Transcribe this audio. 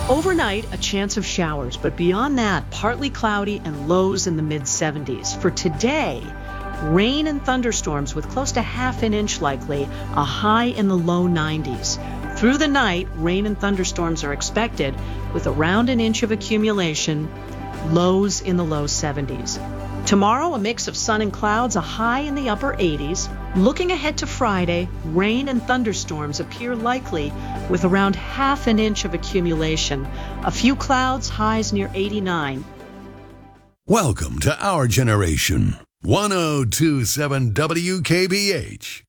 Overnight, a chance of showers, but beyond that, partly cloudy and lows in the mid-70s. For today, rain and thunderstorms with close to half an inch likely, a high in the low 90s. Through the night, rain and thunderstorms are expected with around an inch of accumulation, lows in the low 70s. Tomorrow, a mix of sun and clouds, a high in the upper 80s. Looking ahead to Friday, rain and thunderstorms appear likely with around half an inch of accumulation. A few clouds, highs near 89. Welcome to Our Generation, 1027 WKBH.